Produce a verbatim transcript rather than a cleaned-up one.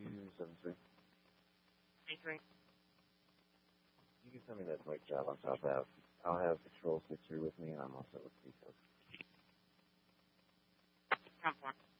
seven three. twenty-three. You can send me that Mike job on top of. I'll have Patrol six three with me, and I'm also with Pico. Come on.